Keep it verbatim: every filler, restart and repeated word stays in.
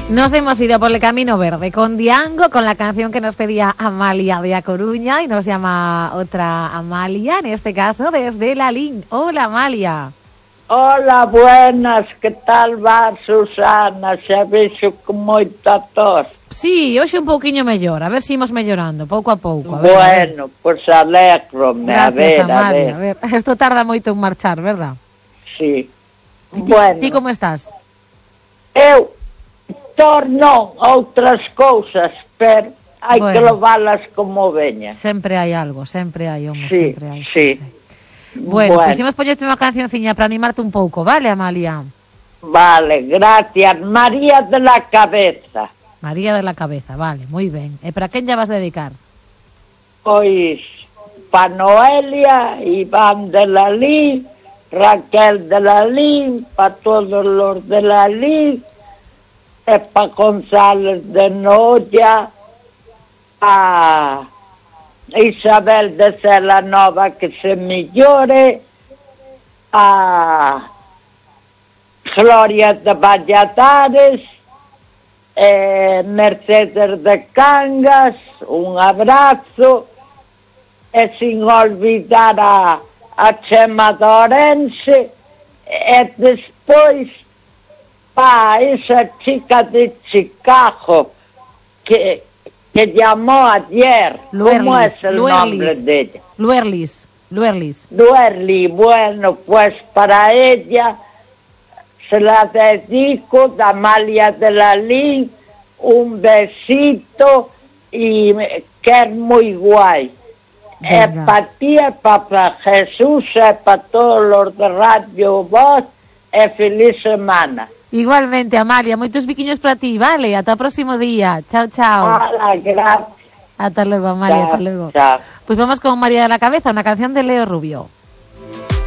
Nos hemos ido por el camino verde con Diango, con la canción que nos pedía Amalia de A Coruña, y nos llama otra Amalia, en este caso desde Lalín. Hola, Amalia. Hola, buenas, que tal va, Susana? Xa vexo con moita tos. Sí, hoxe un pouquiño mellor, a ver se imos mellorando, pouco a pouco. A ver, bueno, a ver. Pois pues alégrome, a ver, Amalia, a ver. a ver. Esto tarda moito en marchar, verdad? Sí. Ti, bueno. Ti como estás? Eu, tos non, outras cousas, pero hai bueno. que levalas como veña. Sempre hai algo, sempre hai, hombre, sí, sempre hai. Sí, sempre. Bueno, bueno, pues imos poñerte unha cancionciña para animarte un pouco, vale, Amalia? Vale, gracias. María de la Cabeza. María de la Cabeza, vale, moi ben. E para quen ya vas a dedicar? Pois, pa Noelia, Iván de Lalín, Raquel de Lalín, pa todos los de Lalín, e pa González de Noia, a Isabel de Cela Nova, que se millore, a Gloria de Valladares, eh, Mercedes de Cangas, un abrazo, e sin olvidar a, a Chema de Orense, e despois pa esa chica de Chicago que, que llamó ayer. Luerlis, ¿Cómo es el Luerlis, nombre de ella? Luerlis, Luerlis. Luerlis, bueno, pues para ella se la dedico, de Amalia de Lalín, un besito, y que es muy guay. Es para ti, es para Jesús, es para todos los de Radio Voz, e feliz semana. Igualmente, Amalia, moitos biquiños para ti, vale? Ata o próximo día. Chao, chao. Hola, gracias. Hasta luego, Amalia, chao, hasta luego. Chao. Pues vamos con María de la Cabeza, una canción de Leo Rubio.